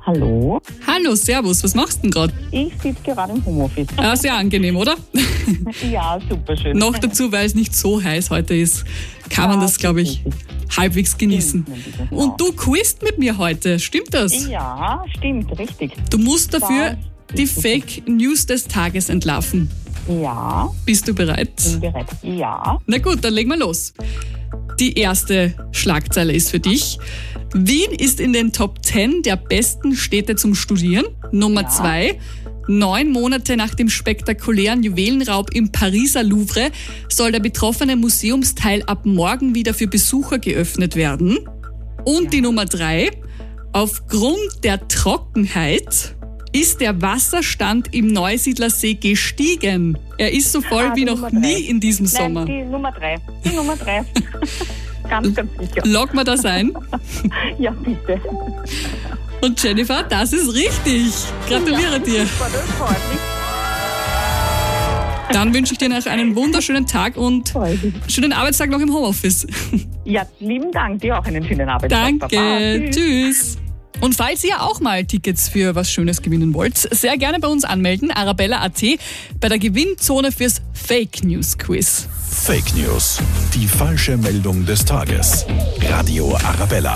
Hallo, Hallo, servus, was machst du denn gerade? ich sitze gerade im Homeoffice. Ja, sehr angenehm, oder? Ja, super schön. Noch dazu, weil es nicht so heiß heute ist, kann man Ja, das, glaube ich, halbwegs genießen. Stimmt, Und du quizst mit mir heute, stimmt das? Ja, stimmt, richtig. Du musst dafür Das die ist super. Fake News des Tages entlarven. Ja, Bist du bereit? bin bereit. Ja, Na gut, dann legen wir los. Die erste Schlagzeile ist für dich. Wien ist in den Top 10 der besten Städte zum Studieren. Nummer Ja. 2. 9 Monate nach dem spektakulären Juwelenraub im Pariser Louvre soll der betroffene Museumsteil ab morgen wieder für Besucher geöffnet werden. Und die Nummer 3. Aufgrund der Trockenheit ist der Wasserstand im Neusiedlersee gestiegen. Er ist so voll wie die noch Nummer 3. nie in diesem Nein, Sommer. die Nummer 3. Die Nummer 3. Ganz sicher. Log mal das ein. Ja, bitte. Und Jennifer, das ist richtig. Gratuliere dir. Super, das freut mich. Dann wünsche ich dir noch einen wunderschönen Tag und Freut mich. schönen Arbeitstag noch im Homeoffice. Ja, lieben Dank. Dir auch einen schönen Arbeitstag. Baba. Danke. Tschüss. Und falls ihr auch mal Tickets für was Schönes gewinnen wollt, sehr gerne bei uns anmelden. Arabella.at bei der Gewinnzone fürs Fake News Quiz. Fake News. Die falsche Meldung des Tages. Radio Arabella.